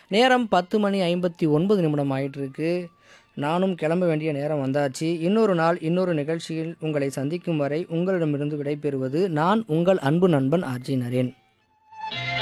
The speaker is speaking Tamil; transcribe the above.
நேரம் 10:59 ஆயிட்டிருக்கு. நானும் கிளம்ப வேண்டிய நேரம் வந்தாச்சு. இன்னொரு நாள் இன்னொரு நிகழ்ச்சியில் உங்களை சந்திக்கும் வரை உங்களிடமிருந்து விடைபெறுவது நான் உங்கள் அன்பு நண்பன் ஆர்ஜே நரேன்.